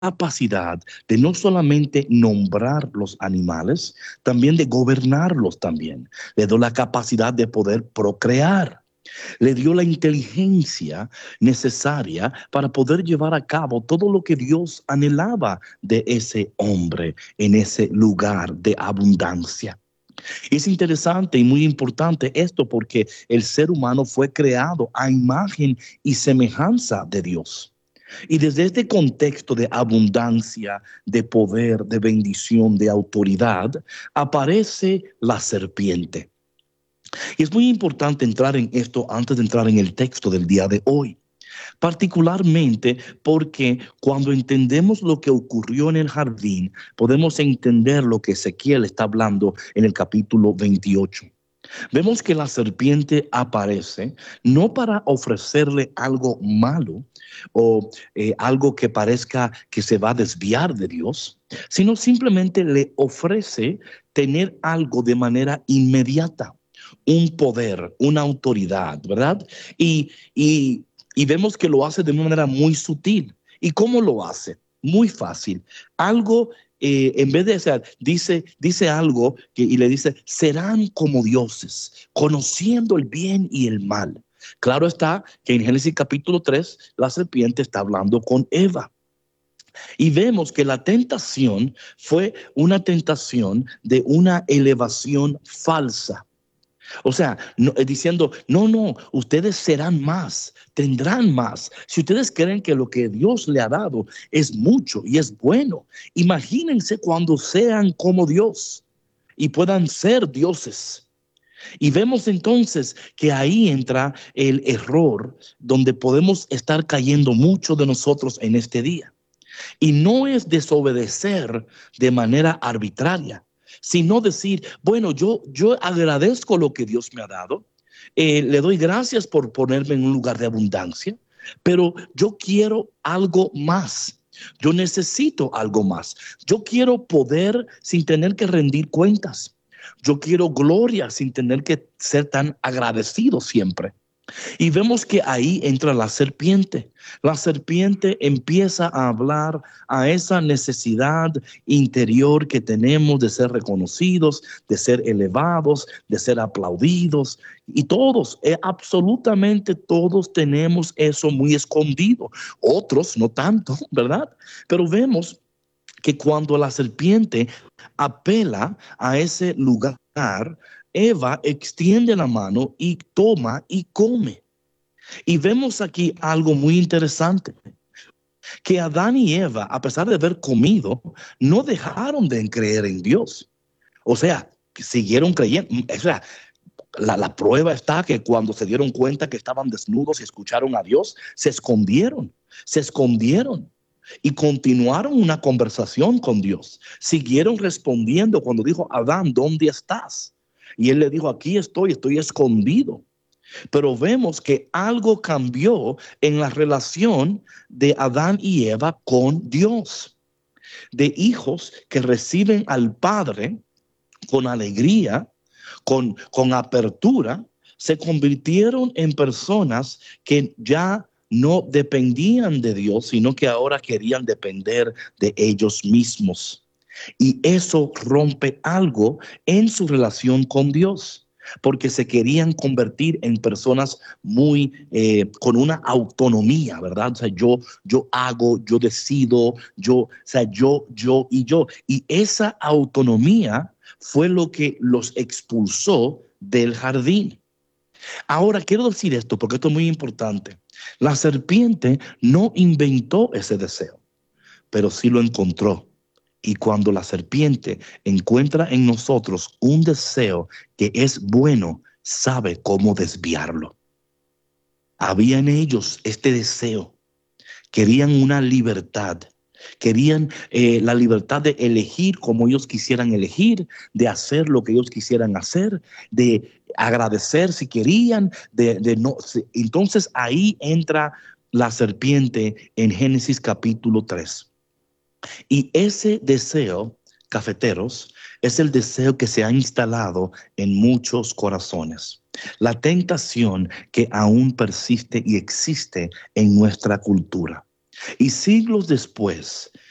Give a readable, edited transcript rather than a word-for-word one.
capacidad de no solamente nombrar los animales, también de gobernarlos también. Le dio la capacidad de poder procrear. Le dio la inteligencia necesaria para poder llevar a cabo todo lo que Dios anhelaba de ese hombre en ese lugar de abundancia. Es interesante y muy importante esto porque el ser humano fue creado a imagen y semejanza de Dios. Y desde este contexto de abundancia, de poder, de bendición, de autoridad, aparece la serpiente. Y es muy importante entrar en esto antes de entrar en el texto del día de hoy, particularmente porque cuando entendemos lo que ocurrió en el jardín, podemos entender lo que Ezequiel está hablando en el capítulo 28. Vemos que la serpiente aparece no para ofrecerle algo malo o algo que parezca que se va a desviar de Dios, sino simplemente le ofrece tener algo de manera inmediata, un poder, una autoridad, ¿verdad? Y vemos que lo hace de una manera muy sutil. ¿Y cómo lo hace? Muy fácil. Algo en vez de ser, dice algo y le dice, serán como dioses, conociendo el bien y el mal. Claro está que en Génesis capítulo 3 la serpiente está hablando con Eva. Y vemos que la tentación fue una tentación de una elevación falsa. O sea, diciendo, no, ustedes serán más, tendrán más. Si ustedes creen que lo que Dios le ha dado es mucho y es bueno, imagínense cuando sean como Dios y puedan ser dioses. Y vemos entonces que ahí entra el error donde podemos estar cayendo muchos de nosotros en este día. Y no es desobedecer de manera arbitraria, sino decir, bueno, yo agradezco lo que Dios me ha dado, le doy gracias por ponerme en un lugar de abundancia, pero yo quiero algo más. Yo necesito algo más. Yo quiero poder sin tener que rendir cuentas. Yo quiero gloria sin tener que ser tan agradecido siempre. Y vemos que ahí entra la serpiente. La serpiente empieza a hablar a esa necesidad interior que tenemos de ser reconocidos, de ser elevados, de ser aplaudidos. Y todos, absolutamente todos tenemos eso muy escondido. Otros no tanto, ¿verdad? Pero vemos que cuando la serpiente apela a ese lugar, Eva extiende la mano y toma y come. Y vemos aquí algo muy interesante, que Adán y Eva, a pesar de haber comido, no dejaron de creer en Dios. O sea, siguieron creyendo. O sea, la prueba está que cuando se dieron cuenta que estaban desnudos y escucharon a Dios, se escondieron y continuaron una conversación con Dios. Siguieron respondiendo cuando dijo, Adán, ¿dónde estás? Y él le dijo, aquí estoy escondido. Pero vemos que algo cambió en la relación de Adán y Eva con Dios. De hijos que reciben al Padre con alegría, con apertura, se convirtieron en personas que ya no dependían de Dios, sino que ahora querían depender de ellos mismos. Y eso rompe algo en su relación con Dios, porque se querían convertir en personas muy con una autonomía, ¿verdad? O sea, yo hago, yo decido, o sea, yo y yo. Y esa autonomía fue lo que los expulsó del jardín. Ahora quiero decir esto porque esto es muy importante. La serpiente no inventó ese deseo, pero sí lo encontró. Y cuando la serpiente encuentra en nosotros un deseo que es bueno, sabe cómo desviarlo. Había en ellos este deseo. Querían una libertad. Querían la libertad de elegir como ellos quisieran elegir, de hacer lo que ellos quisieran hacer, de agradecer si querían, de no. Entonces ahí entra la serpiente en Génesis capítulo 3. Y ese deseo, cafeteros, es el deseo que se ha instalado en muchos corazones. La tentación que aún persiste y existe en nuestra cultura. Y siglos después,